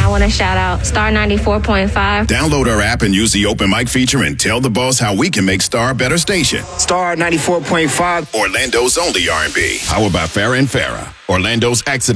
I want to shout out Star 94.5. Download our app and use the open mic feature and tell the boss how we can make Star a better station. Star 94.5. Orlando's only R&B. Powered by Farrah and Farrah. Orlando's accident.